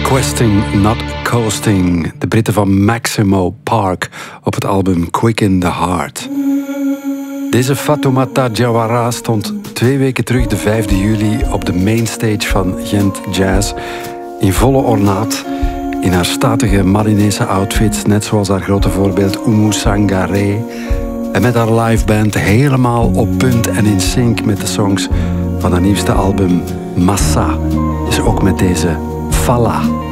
Questing, Not Coasting. De Britten van Maximo Park op het album Quick in the Heart. Deze Fatoumata Diawara stond 2 weken terug, de 5e juli, op de mainstage van Gent Jazz. In volle ornaat, in haar statige Malinese outfits, net zoals haar grote voorbeeld Oumou Sangaré. En met haar liveband helemaal op punt en in sync met de songs van haar nieuwste album Massa. Dus ook met deze Falla.